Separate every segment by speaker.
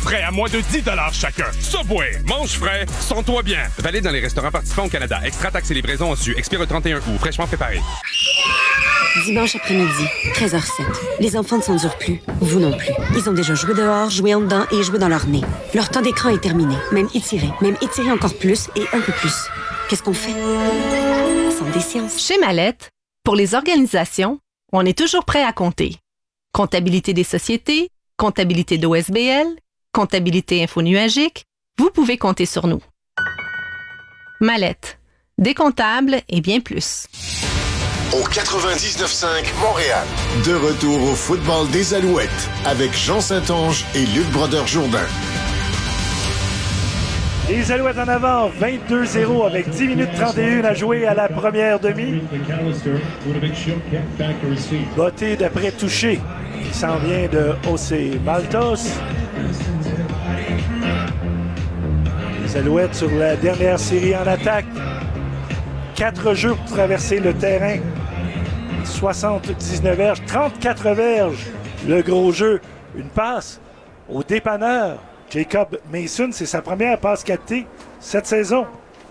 Speaker 1: frais à moins de 10 $ chacun. Subway, mange frais, sens-toi bien. Valide dans les restaurants participants au Canada. Extra taxes et livraison en su. Expire le 31 août. Fraîchement préparé.
Speaker 2: Dimanche après-midi, 13h07. Les enfants ne s'endurent plus. Vous non plus. Ils ont déjà joué dehors, joué en dedans et joué dans leur nez. Leur temps d'écran est terminé. Même étiré encore plus et un peu plus. Qu'est-ce qu'on fait? Sans des sciences.
Speaker 3: Chez Mallette, pour les organisations, on est toujours prêt à compter. Comptabilité des sociétés, comptabilité d'OSBL, comptabilité infonuagique, vous pouvez compter sur nous. Mallette, des comptables et bien plus.
Speaker 4: Au 99.5 Montréal. De retour au football des Alouettes avec Jean Saint-Onge et Luc Brodeur-Jourdain.
Speaker 5: Les Alouettes en avant, 22-0 avec 10 minutes 31 à jouer à la première demi. Botté d'après touché qui s'en vient de OC Maltos. Les Alouettes sur la dernière série en attaque. 4 jeux pour traverser le terrain. 79 verges, 34 verges. Le gros jeu, une passe au dépanneur. Jacob Mason, c'est sa première passe captée cette saison.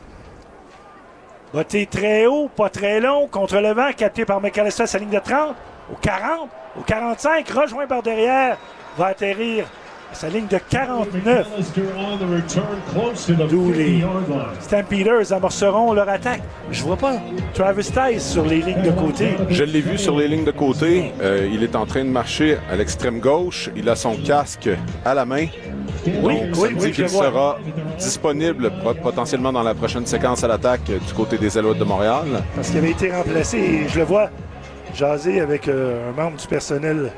Speaker 5: Botté très haut, pas très long, contre le vent, capté par McAllister à sa ligne de 30. Au 40, au 45, rejoint par derrière, va atterrir à sa ligne de 49. D'où les Stampeders amorceront leur attaque. Je vois pas Travis Tice sur les lignes de côté.
Speaker 6: Je l'ai vu sur les lignes de côté. Il est en train de marcher à l'extrême gauche. Il a son casque à la main. Donc, ça me dit qu'il sera disponible potentiellement dans la prochaine séquence à l'attaque du côté des Alouettes de Montréal.
Speaker 5: Parce qu'il avait été remplacé et je le vois jaser avec un membre du personnel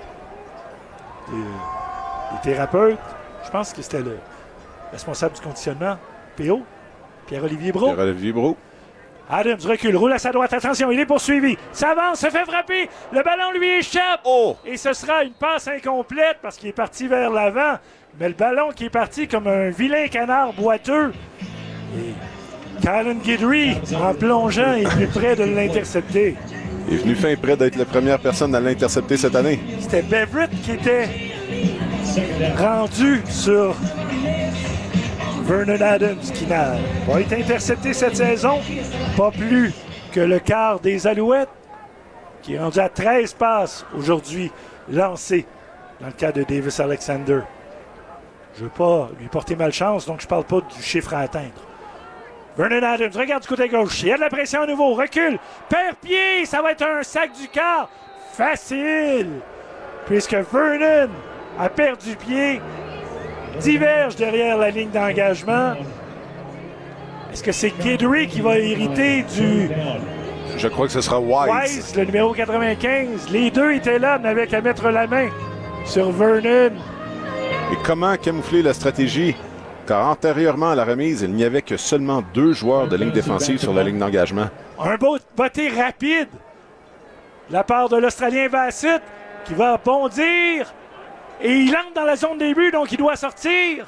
Speaker 5: des thérapeutes. Je pense que c'était le responsable du conditionnement, PO, Pierre-Olivier Brault.
Speaker 6: Pierre-Olivier Brault.
Speaker 5: Adams recule, roule à sa droite, attention, il est poursuivi, s'avance, se fait frapper, le ballon lui échappe, et ce sera une passe incomplète parce qu'il est parti vers l'avant, mais le ballon qui est parti comme un vilain canard boiteux, et Colin Guidry, en plongeant, est plus près de l'intercepter.
Speaker 6: Il est venu fin près d'être la première personne à l'intercepter cette année.
Speaker 5: C'était Beverett qui était rendu sur Vernon Adams, qui n'a pas été intercepté cette saison. Pas plus que le quart des Alouettes, qui est rendu à 13 passes aujourd'hui lancées dans le cas de Davis Alexander. Je ne veux pas lui porter malchance, donc je ne parle pas du chiffre à atteindre. Vernon Adams, regarde du côté gauche. Il y a de la pression à nouveau. Recule. Perd pied. Ça va être un sac du quart. Facile. Puisque Vernon a perdu pied. Diverge derrière la ligne d'engagement. Est-ce que c'est Guidry qui va hériter du...
Speaker 6: Je crois que ce sera Wise.
Speaker 5: Wise, le numéro 95. Les deux étaient là, n'avaient qu'à mettre la main sur Vernon.
Speaker 6: Et comment camoufler la stratégie? Car antérieurement à la remise, il n'y avait que seulement 2 joueurs de ligne défensive sur la ligne d'engagement.
Speaker 5: Un botté rapide de la part de l'Australien Bassett qui va bondir et il entre dans la zone des buts, donc il doit sortir.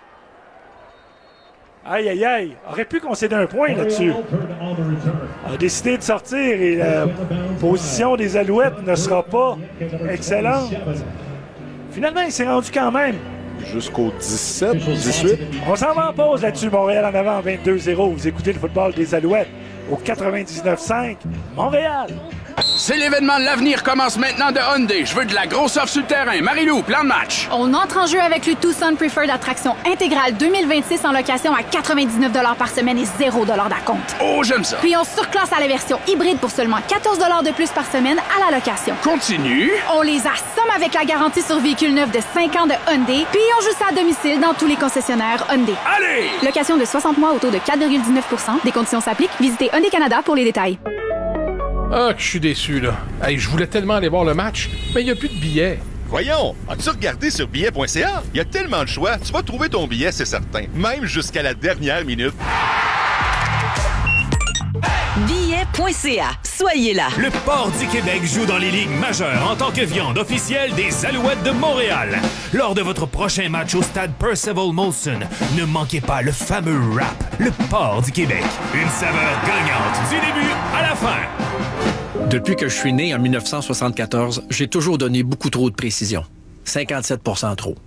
Speaker 5: Aïe, aïe, aïe. Aurait pu concéder un point là-dessus. A décidé de sortir et la position des Alouettes ne sera pas excellente. Finalement, il s'est rendu quand même.
Speaker 6: Jusqu'au 17, 18.
Speaker 5: On s'en va en pause là-dessus. Montréal en avant, 22-0. Vous écoutez le football des Alouettes au 99.5 Montréal.
Speaker 7: C'est l'événement de l'avenir commence maintenant de Hyundai. Je veux de la grosse offre sur le terrain. Marie-Lou, plan de match.
Speaker 8: On entre en jeu avec le Tucson Preferred Attraction intégrale 2026 en location à 99 $ par semaine et 0 $ d'acompte.
Speaker 7: Oh, j'aime ça.
Speaker 8: Puis on surclasse à la version hybride pour seulement 14 $ de plus par semaine à la location.
Speaker 7: Continue.
Speaker 8: On les assomme avec la garantie sur véhicule neuf de 5 ans de Hyundai. Puis on joue ça à domicile dans tous les concessionnaires Hyundai.
Speaker 7: Allez!
Speaker 8: Location de 60 mois au taux de 4,19 %. Des conditions s'appliquent. Visitez Hyundai Canada pour les détails.
Speaker 9: Ah, que je suis déçu, là. Hey, je voulais tellement aller voir le match, mais il n'y a plus de billets.
Speaker 10: Voyons, as-tu regardé sur billets.ca? Il y a tellement de choix, tu vas trouver ton billet, c'est certain. Même jusqu'à la dernière minute.
Speaker 11: Billets.ca. Soyez là.
Speaker 12: Le Port du Québec joue dans les ligues majeures en tant que viande officielle des Alouettes de Montréal. Lors de votre prochain match au stade Percival Molson, ne manquez pas le fameux rap, le Port du Québec. Une saveur gagnante du début à la fin.
Speaker 13: Depuis que je suis né en 1974, j'ai toujours donné beaucoup trop de précision. 57% trop.